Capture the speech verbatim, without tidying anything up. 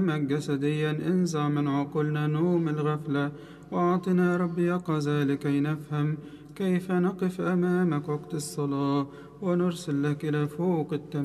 جسديا انزع من عقولنا نوم الغفلة، وأعطنا يا رب يقظة لكي نفهم كيف نقف أمامك وقت الصلاة ونرسل لك إلى فوق التمام.